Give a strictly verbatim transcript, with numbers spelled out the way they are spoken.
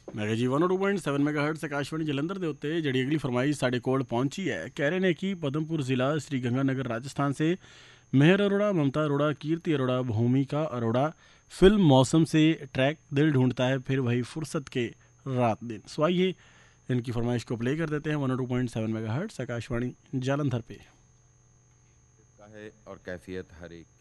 मैं जी one two point seven mega hertz Akashvani Jalandhar ਦੇ ਉੱਤੇ ਜਿਹੜੀ ਅਗਲੀ ਫਰਮਾइश ਸਾਡੇ ਕੋਲ ਪਹੁੰਚੀ ਹੈ, ਕਹਿ ਰਹੇ ਨੇ ਕਿ पदमपुर ज़िला श्री गंगानगर राजस्थान से मेहर अरोड़ा, ममता अरोड़ा, कीर्ति अरोड़ा, भूमिका अरोड़ा फिल्म मौसम से ट्रैक दिल ढूंढता है फिर वही फुर्सत के रात दिन। सो आइए इनकी फरमाइश को प्ले कर देते हैं one two point seven mega hertz Akashvani Jalandhar पे। का है और कैफियत हर एक